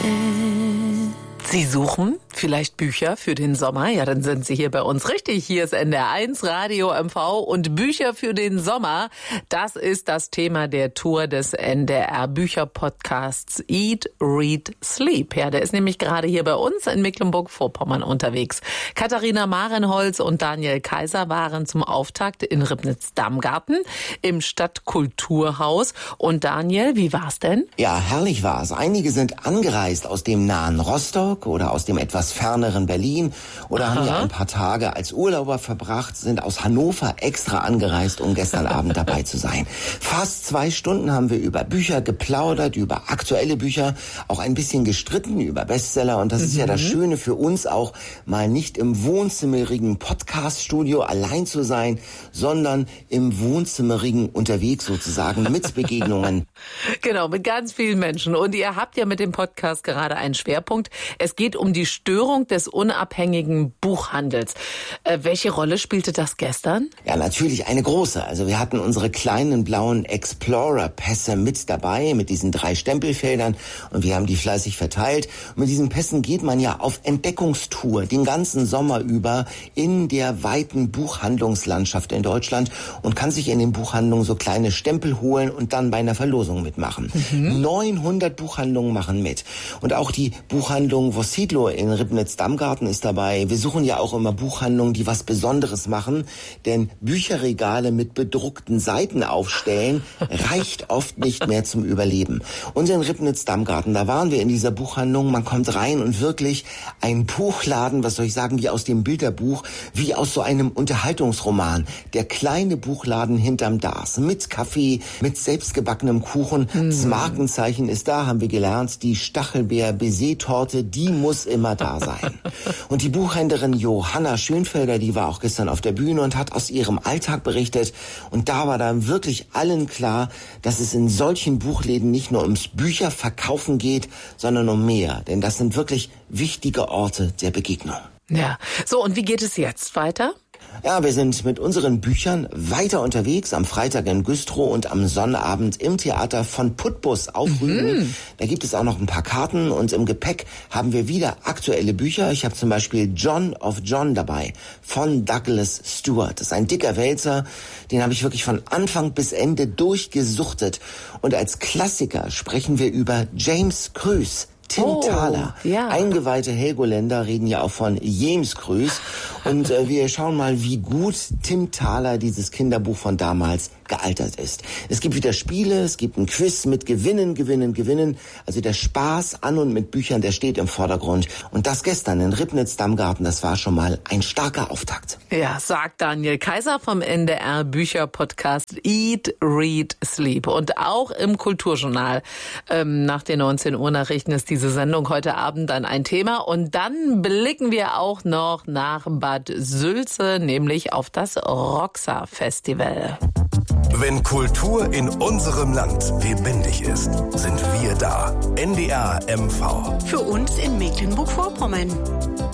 Sie suchen vielleicht Bücher für den Sommer? Ja, dann sind Sie hier bei uns richtig. Hier ist NDR1 Radio MV und Bücher für den Sommer. Das ist das Thema der Tour des NDR Bücherpodcasts Eat, Read, Sleep. Ja, der ist nämlich gerade hier bei uns in Mecklenburg-Vorpommern unterwegs. Katharina Marenholz und Daniel Kaiser waren zum Auftakt in Ribnitz-Damgarten im Stadtkulturhaus. Und Daniel, wie war's denn? Ja, herrlich war's. Einige sind angereist aus dem nahen Rostock oder aus dem etwas ferneren Berlin oder haben ja ein paar Tage als Urlauber verbracht, sind aus Hannover extra angereist, um gestern Abend dabei zu sein. Fast 2 Stunden haben wir über Bücher geplaudert, über aktuelle Bücher, auch ein bisschen gestritten über Bestseller. Und das ist ja das Schöne für uns auch, mal nicht im wohnzimmerigen Podcast-Studio allein zu sein, sondern im wohnzimmerigen unterwegs sozusagen mit Begegnungen. Genau, mit ganz vielen Menschen. Und ihr habt ja mit dem Podcast gerade einen Schwerpunkt. Es geht um die Störung des unabhängigen Buchhandels. Welche Rolle spielte das gestern? Ja, natürlich eine große. Also wir hatten unsere kleinen blauen Explorer-Pässe mit dabei, mit diesen 3 Stempelfeldern, und wir haben die fleißig verteilt. Und mit diesen Pässen geht man ja auf Entdeckungstour den ganzen Sommer über in der weiten Buchhandlungslandschaft in Deutschland und kann sich in den Buchhandlungen so kleine Stempel holen und dann bei einer Verlosung mitmachen. 900 Buchhandlungen machen mit. Und auch die Buchhandlung Vossidlo in Ribnitz-Damgarten ist dabei. Wir suchen ja auch immer Buchhandlungen, die was Besonderes machen, denn Bücherregale mit bedruckten Seiten aufstellen reicht oft nicht mehr zum Überleben. Und in Ribnitz-Damgarten, da waren wir in dieser Buchhandlung, man kommt rein und wirklich ein Buchladen, was soll ich sagen, wie aus dem Bilderbuch, wie aus so einem Unterhaltungsroman. Der kleine Buchladen hinterm Das, mit Kaffee, mit selbstgebackenem Kuchen. Das Markenzeichen ist da, haben wir gelernt, die Stachelbeer-Baiser-Torte, die muss immer da sein. Und die Buchhändlerin Johanna Schönfelder, die war auch gestern auf der Bühne und hat aus ihrem Alltag berichtet. Und da war dann wirklich allen klar, dass es in solchen Buchläden nicht nur ums Bücherverkaufen geht, sondern um mehr. Denn das sind wirklich wichtige Orte der Begegnung. Ja, so, und wie geht es jetzt weiter? Ja, wir sind mit unseren Büchern weiter unterwegs, am Freitag in Güstrow und am Sonnabend im Theater von Putbus auf Rügen. Da gibt es auch noch ein paar Karten und im Gepäck haben wir wieder aktuelle Bücher. Ich habe zum Beispiel John of John dabei von Douglas Stewart. Das ist ein dicker Wälzer, den habe ich wirklich von Anfang bis Ende durchgesuchtet. Und als Klassiker sprechen wir über James Krüs. Tim Thaler, ja. Eingeweihte Helgoländer reden ja auch von James Krüs. Und wir schauen mal, wie gut Tim Thaler, dieses Kinderbuch von damals, gealtert ist. Es gibt wieder Spiele, es gibt ein Quiz mit Gewinnen. Also der Spaß an und mit Büchern, der steht im Vordergrund. Und das gestern in Ribnitz-Damgarten, das war schon mal ein starker Auftakt. Ja, sagt Daniel Kaiser vom NDR Bücherpodcast Eat, Read, Sleep. Und auch im Kulturjournal nach den 19 Uhr Nachrichten ist diese Sendung heute Abend dann ein Thema. Und dann blicken wir auch noch nach Bad Sülze, nämlich auf das Roxa-Festival. Wenn Kultur in unserem Land lebendig ist, sind wir da. NDR MV. Für uns in Mecklenburg-Vorpommern.